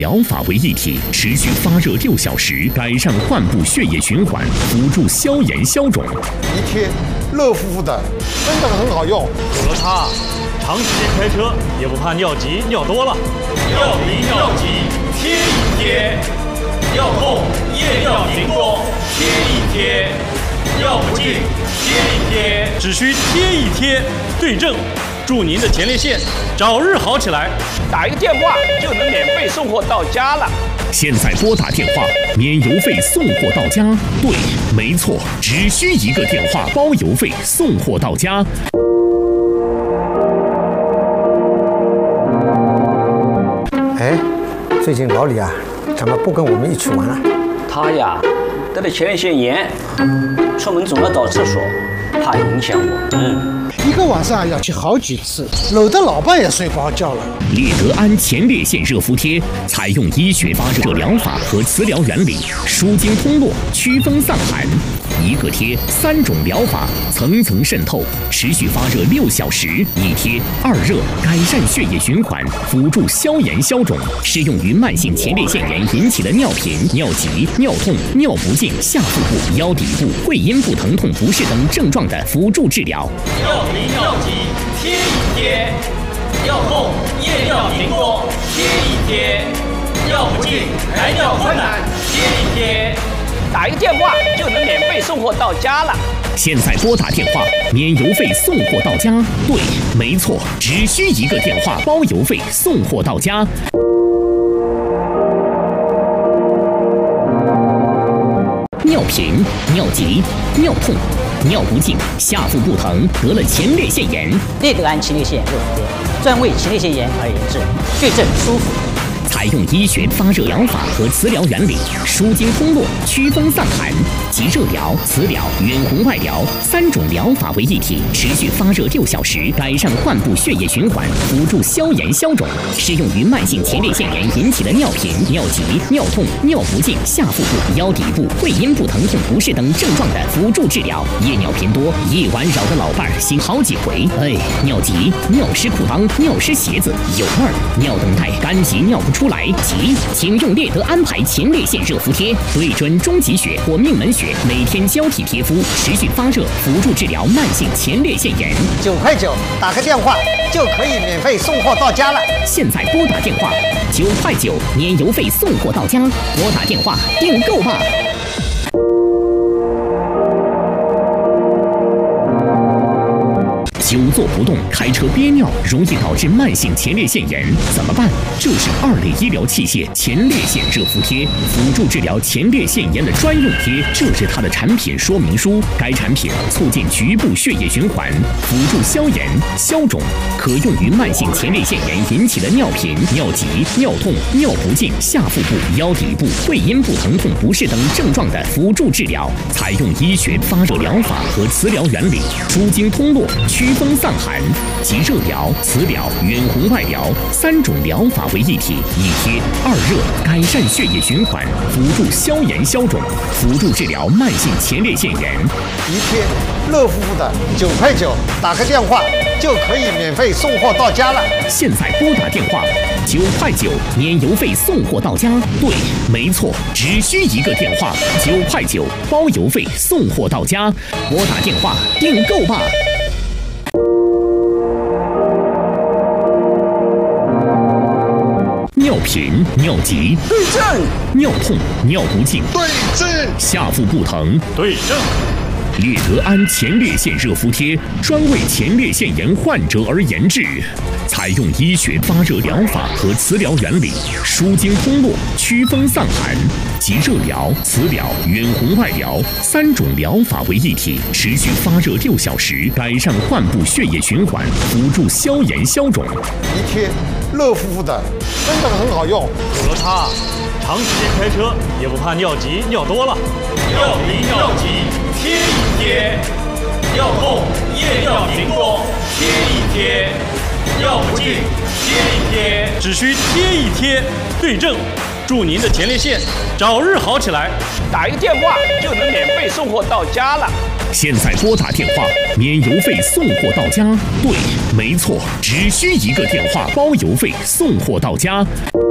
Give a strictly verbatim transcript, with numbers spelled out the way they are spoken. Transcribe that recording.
疗法为一体，持续发热六小时，改善患部血液循环，辅助消炎消肿。 一贴热乎乎的，真的很好用。 有了它，长时间开车也不怕尿急尿多了。 尿频尿急贴一贴，尿痛夜尿频多贴一贴，尿不尽贴一贴， 只需贴一贴，对症，祝您的前列腺早日好起来。 打一个电话就能免费送货到家了。 现在拨打电话，免邮费送货到家。对，没错，只需一个电话，包邮费送货到家。 哎，最近老李啊，怎么不跟我们一起玩了？ 他呀，得了前列腺炎，出门总要找厕所，怕影响我。嗯。 一个晚上要去好几次，搂得老伴也睡不着觉了。 列德安前列腺热敷贴采用医学发热疗法和磁疗原理，舒筋通络，祛风散寒。一个贴三种疗法，层层渗透，持续发热六小时。一贴二热，改善血液循环，辅助消炎消肿，适用于慢性前列腺炎引起的尿频、尿急、尿痛、尿不尽、下腹部、腰底部、会阴部疼痛不适等症状的辅助治疗。 尿频尿急贴一贴，尿痛夜尿频多贴一贴，尿不尽排尿困难贴一贴。 打一个电话就能免费送货到家了。 现在拨打电话，免邮费送货到家。对，没错，只需一个电话，包邮费送货到家。尿频、尿急、尿痛、尿不尽、下腹部疼，得了前列腺炎。 列德安前列腺热敷贴，专为前列腺炎而研制，对症舒服。 采用医学发热疗法和磁疗原理，舒筋通络，祛风散寒，集热疗、磁疗、远红外疗三种疗法为一体，持续发热六小时，改善患部血液循环，辅助消炎消肿，适用于慢性前列腺炎引起的尿频、尿急、尿痛、尿不尽、下腹部、腰底部、会阴部疼痛不适等症状的辅助治疗。夜尿频多，夜晚扰得老伴儿醒好几回。哎，尿急、尿湿裤裆、尿湿鞋子有味儿，尿等待干急尿不出来，急，请用列德安排前列腺热敷贴，对准中极穴或命门穴，每天交替贴敷，持续发热，辅助治疗慢性前列腺炎。 九块九，打个电话就可以免费送货到家了。 现在拨打电话，九块九，免邮费送货到家。拨打电话订购吧。久坐不动，开车憋尿，容易导致慢性前列腺炎，怎么办？就是二类医疗器械前列腺热敷贴，辅助治疗前列腺炎的专用贴，这是它的产品说明书。该产品促进局部血液循环，辅助消炎消肿，可用于慢性前列腺炎引起的尿频、尿急、尿痛、尿不尽、下腹部、腰底部、会阴部疼痛不适等症状的辅助治疗。采用医学发热疗法和磁疗原理，舒筋通络，祛风散寒，集热疗、磁疗、远红外疗三种疗法为一体，一贴二热，改善血液循环，辅助消炎消肿，辅助治疗慢性前列腺炎。 一贴热乎乎的，九块九，打个电话就可以免费送货到家了。 现在拨打电话，九块九，免邮费送货到家。对，没错，只需一个电话，九块九，包邮费送货到家。拨打电话订购吧。尿频、尿急， 对症； 尿痛、尿不尽， 对症； 下腹部疼， 对症。 列德安前列腺热敷贴专为前列腺炎患者而研制，采用医学发热疗法和磁疗原理，舒筋通络，祛风散寒，集热疗、磁疗、远红外疗三种疗法为一体，持续发热六小时，改善患部血液循环，辅助消炎消肿。 一贴热乎乎的，真的很好用。 有了它，长时间开车也不怕尿急尿多了。 尿频尿急贴一贴，尿痛夜尿频多贴一贴，尿不尽贴一贴， 只需贴一贴，对症，祝您的前列腺早日好起来。 打一个电话就能免费送货到家了。 现在拨打电话，免邮费送货到家。对，没错，只需一个电话，包邮费送货到家。